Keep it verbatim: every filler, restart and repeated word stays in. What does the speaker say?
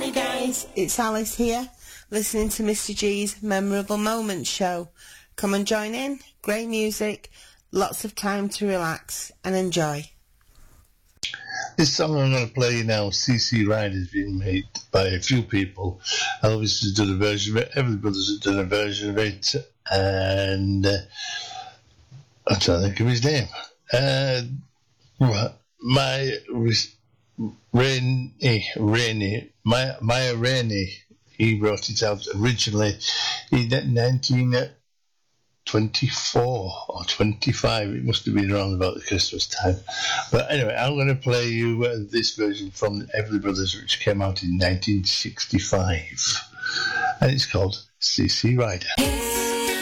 Hi guys, it's Alice here, listening to Mister G's Memorable Moments show. Come and join in, great music, lots of time to relax and enjoy. This song I'm going to play now, C C Ride, has been made by a few people. Elvis has done a version of it, Everly Brothers has done a version of it, and uh, I'm trying to think of his name. Uh, my Rainey, Rainey, Maya, Maya Rainey, he wrote it out originally in nineteen twenty-four or twenty-five. It must have been around about the Christmas time. But anyway, I'm going to play you uh, this version from the Everly Brothers, which came out in nineteen sixty-five, and it's called C C Rider.